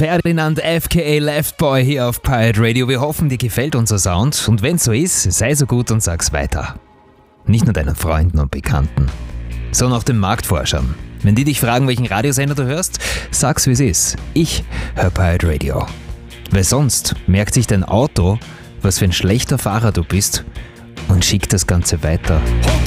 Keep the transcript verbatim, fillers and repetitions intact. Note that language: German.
Ferdinand F K A Leftboy hier auf Pirate Radio. Wir hoffen, dir gefällt unser Sound. Und wenn so ist, sei so gut und sag's weiter. Nicht nur deinen Freunden und Bekannten, sondern auch den Marktforschern. Wenn die dich fragen, welchen Radiosender du hörst, sag's wie es ist. Ich höre Pirate Radio. Weil sonst merkt sich dein Auto, was für ein schlechter Fahrer du bist und schickt das Ganze weiter.